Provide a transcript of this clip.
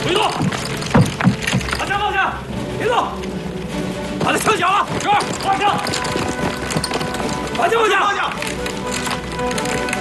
别动！把枪放下！别动！把他枪缴了！是，放下！把枪放下！放下！